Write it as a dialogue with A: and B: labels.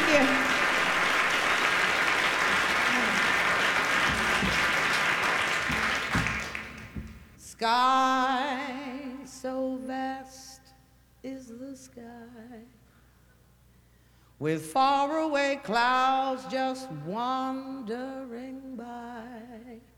A: you. Sky so vast is the sky, with faraway clouds just wandering by.